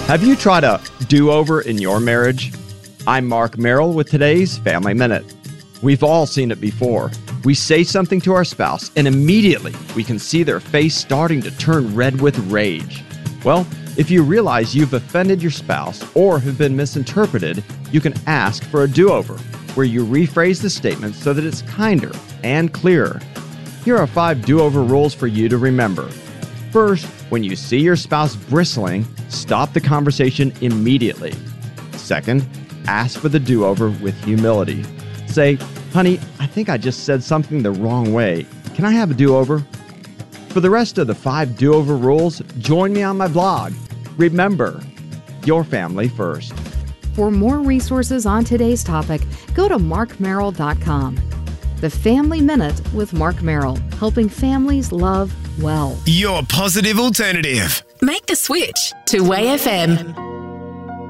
Have you tried a do-over in your marriage? I'm Mark Merrill with today's Family Minute. We've all seen it before. We say something to our spouse, and immediately we can see their face starting to turn red with rage. Well, if you realize you've offended your spouse or have been misinterpreted, you can ask for a do-over, where you rephrase the statement so that it's kinder and clearer. Here are 5 do-over rules for you to remember. First, when you see your spouse bristling, stop the conversation immediately. Second, ask for the do-over with humility. Say, honey, I think I just said something the wrong way. Can I have a do-over? For the rest of the 5 do-over rules, join me on my blog. Remember, your family first. For more resources on today's topic, go to markmerrill.com. The Family Minute with Mark Merrill, helping families love well. Your positive alternative. Make the switch to WayFM.